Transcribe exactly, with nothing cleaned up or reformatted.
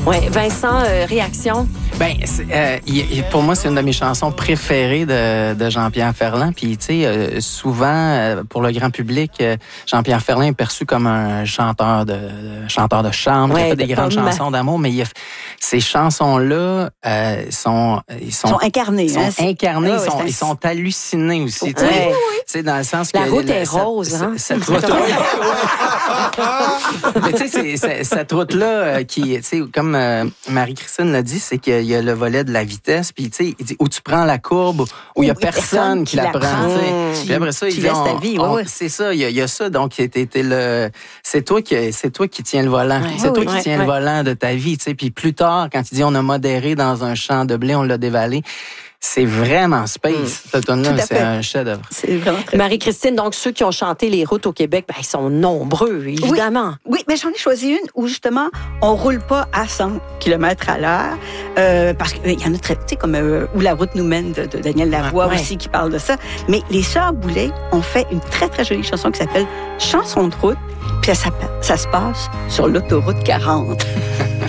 Oui, Vincent, euh, réaction? Ben, euh, il, pour moi, c'est une de mes chansons préférées de, de Jean-Pierre Ferland. Puis, tu sais, euh, souvent, euh, pour le grand public, euh, Jean-Pierre Ferland est perçu comme un chanteur de, de chanteur de chambre, ouais, qui a fait des grandes pommes. chansons d'amour. Mais il a, ces chansons-là euh, sont, ils sont, sont incarnées. Sont hein, incarnées, oh, ils, sont, un... ils sont hallucinés aussi. Ouais. Tu sais, oui, oui. dans le sens La que... La route est rose, cette, hein? Cette route-là... Mais tu sais, c'est, cette route-là, euh, qui, tu sais, comme euh, Marie-Christine l'a dit, c'est qu'il y a le volet de la vitesse, puis tu sais, il dit où tu prends la courbe, où il y a personne, personne qui, qui la prend. Mmh. Puis après ça, tu il dit, laisses on, ta vie, on, ouais. c'est ça, il y, a, il y a ça. Donc, t'es, t'es le, c'est toi qui, c'est toi qui tiens le volant. Ouais, c'est oui, toi qui ouais, tiens ouais. le volant de ta vie, tu sais. Puis plus tard, quand il dit on a modéré dans un champ de blé, on l'a dévalé. C'est vraiment space, mmh. cette tune-là. C'est un chef-d'œuvre. C'est vraiment très Marie-Christine, donc ceux qui ont chanté les routes au Québec, ben, ils sont nombreux, évidemment. Oui, oui, mais j'en ai choisi une où, justement, on roule pas à cent kilomètres à l'heure. Euh, parce qu'il y en a très, tu sais, comme euh, Où la route nous mène de, de Daniel Lavoie ouais. aussi qui parle de ça. Mais les Sœurs Boulay ont fait une très, très jolie chanson qui s'appelle Chanson de route. Puis ça, ça, ça se passe sur l'autoroute quarante.